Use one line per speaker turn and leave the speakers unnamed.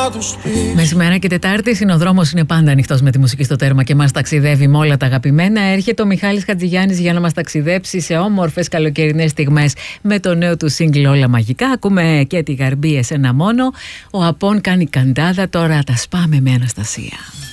Μεσημέρα και Τετάρτη, συνοδρόμος είναι πάντα ανοιχτός με τη μουσική στο τέρμα και μας ταξιδεύει με όλα τα αγαπημένα. Έρχεται ο Μιχάλης Χατζηγιάννης για να μας ταξιδέψει σε όμορφες καλοκαιρινές στιγμές με το νέο του σύγκλι Όλα Μαγικά. Ακούμε και τη Γαρμπή Εσένα Μόνο. Ο Απών κάνει καντάδα, τώρα τα σπάμε με Αναστασία.